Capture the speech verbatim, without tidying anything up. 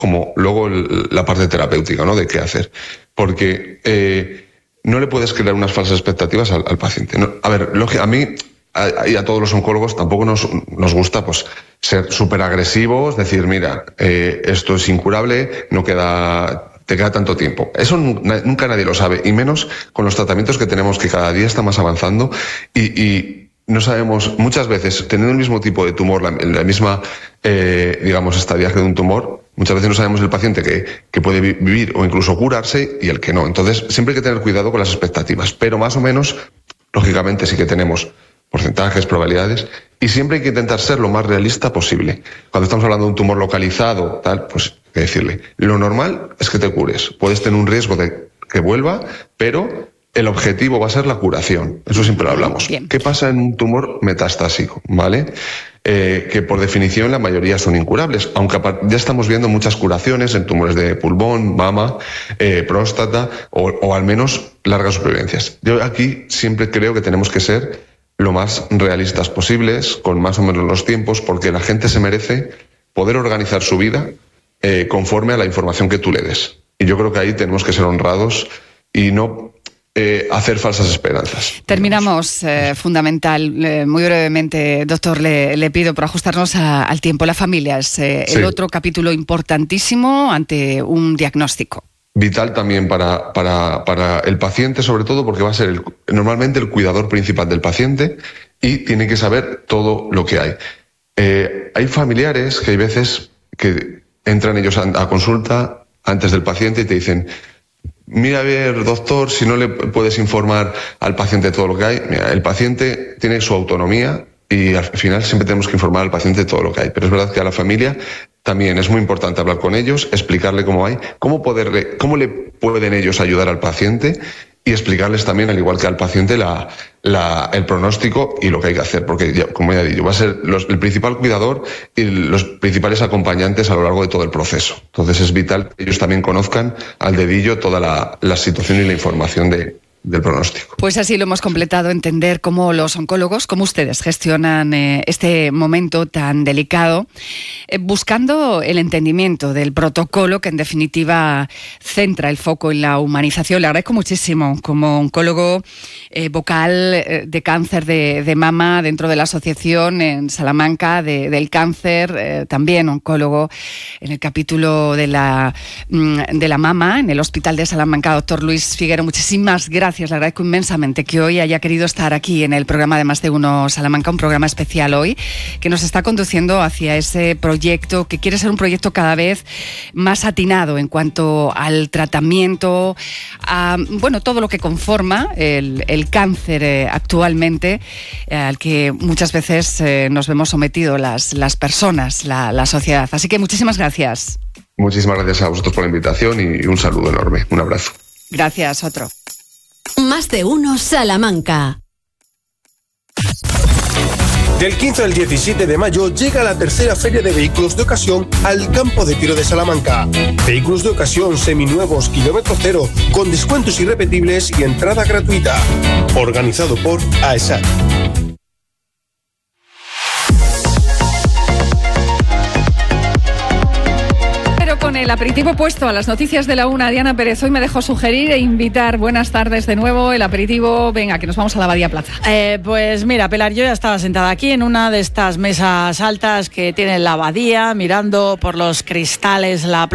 como luego el, la parte terapéutica, ¿no? De qué hacer. Porque eh, no le puedes crear unas falsas expectativas al, al paciente. No, a ver, a mí a, y a todos los oncólogos tampoco nos, nos gusta pues ser súper agresivos, decir, mira, eh, esto es incurable, no queda... te queda tanto tiempo. Eso nunca nadie lo sabe, y menos con los tratamientos que tenemos, que cada día está más avanzando, y, y no sabemos, muchas veces, teniendo el mismo tipo de tumor, la, la misma, eh, digamos, estadiaje de un tumor, muchas veces no sabemos el paciente que, que puede vivir o incluso curarse y el que no. Entonces, siempre hay que tener cuidado con las expectativas, pero más o menos, lógicamente, sí que tenemos porcentajes, probabilidades, y siempre hay que intentar ser lo más realista posible. Cuando estamos hablando de un tumor localizado, tal, pues hay que decirle, lo normal es que te cures. Puedes tener un riesgo de que vuelva, pero el objetivo va a ser la curación. Eso siempre lo hablamos. Bien. ¿Qué pasa en un tumor metastásico? ¿Vale? Eh, que por definición la mayoría son incurables, aunque ya estamos viendo muchas curaciones en tumores de pulmón, mama, eh, próstata, o, o al menos largas supervivencias. Yo aquí siempre creo que tenemos que ser lo más realistas posibles, con más o menos los tiempos, porque la gente se merece poder organizar su vida eh, conforme a la información que tú le des. Y yo creo que ahí tenemos que ser honrados y no eh, hacer falsas esperanzas. Terminamos, eh, fundamental, eh, muy brevemente, doctor, le, le pido por ajustarnos a, al tiempo. La familia es eh, sí. el otro capítulo importantísimo ante un diagnóstico. Vital también para, para, para el paciente, sobre todo porque va a ser el, normalmente el cuidador principal del paciente y tiene que saber todo lo que hay. Eh, hay familiares que hay veces que entran ellos a, a consulta antes del paciente y te dicen, mira a ver, doctor, si no le puedes informar al paciente todo lo que hay. Mira, el paciente tiene su autonomía y al final siempre tenemos que informar al paciente todo lo que hay. Pero es verdad que a la familia también es muy importante hablar con ellos, explicarle cómo hay, cómo poderle, cómo le pueden ellos ayudar al paciente y explicarles también, al igual que al paciente, la, la, el pronóstico y lo que hay que hacer. Porque, ya, como ya he dicho, va a ser los, el principal cuidador y los principales acompañantes a lo largo de todo el proceso. Entonces es vital que ellos también conozcan al dedillo toda la, la situación y la información de del pronóstico. Pues así lo hemos completado, entender cómo los oncólogos, cómo ustedes gestionan eh, este momento tan delicado, eh, buscando el entendimiento del protocolo que en definitiva centra el foco en la humanización. Le agradezco muchísimo como oncólogo eh, vocal eh, de cáncer de, de mama dentro de la asociación en Salamanca de, del cáncer, eh, también oncólogo en el capítulo de la, de la mama en el Hospital de Salamanca, doctor Luis Figuero. Muchísimas gracias. Gracias, le agradezco inmensamente que hoy haya querido estar aquí en el programa de Más de Uno Salamanca, un programa especial hoy que nos está conduciendo hacia ese proyecto que quiere ser un proyecto cada vez más atinado en cuanto al tratamiento, a, bueno, todo lo que conforma el, el cáncer eh, actualmente, eh, al que muchas veces eh, nos vemos sometidos las, las personas, la, la sociedad. Así que muchísimas gracias. Muchísimas gracias a vosotros por la invitación y un saludo enorme. Un abrazo. Gracias, otro. Más de Uno Salamanca. Del quince al diecisiete de mayo llega la tercera feria de vehículos de ocasión al campo de tiro de Salamanca. Vehículos de ocasión seminuevos, kilómetro cero, con descuentos irrepetibles y entrada gratuita. Organizado por AESAT. Con el aperitivo puesto a las noticias de la una, Diana Pérez, hoy me dejo sugerir e invitar. Buenas tardes de nuevo, el aperitivo, venga, que nos vamos a la Abadía Plaza. Eh, pues mira, Pilar, yo ya estaba sentada aquí en una de estas mesas altas que tiene la Abadía, mirando por los cristales la plaza.